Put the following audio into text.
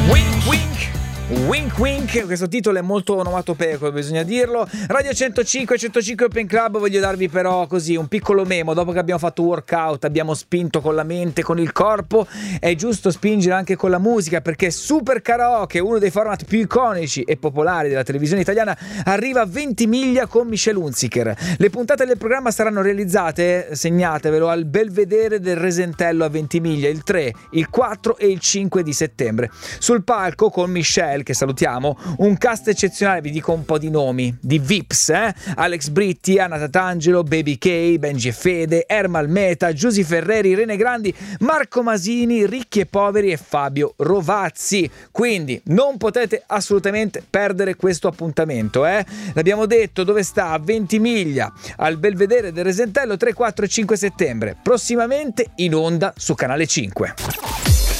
Wink wink. Wink wink, questo titolo è molto onomatopeico, bisogna dirlo. Radio 105 Open Club, voglio darvi però così un piccolo memo. Dopo che abbiamo fatto workout, abbiamo spinto con la mente, con il corpo, è giusto spingere anche con la musica, perché Super Karaoke, uno dei format più iconici e popolari della televisione italiana, arriva a Ventimiglia con Michelle Hunziker. Le puntate del programma saranno realizzate, segnatevelo, al Belvedere del Resentello a Ventimiglia il 3, il 4 e il 5 di settembre. Sul palco con Michelle, che salutiamo, un cast eccezionale, vi dico un po' di nomi, di Vips, Alex Britti, Anna Tatangelo, Baby K, Benji e Fede, Ermal Meta, Giusy Ferreri, Rene Grandi, Marco Masini, Ricchi e Poveri e Fabio Rovazzi. Quindi non potete assolutamente perdere questo appuntamento, L'abbiamo detto, dove sta? A Ventimiglia, al Belvedere del Resentello, 3, 4 e 5 settembre, prossimamente in onda su Canale 5.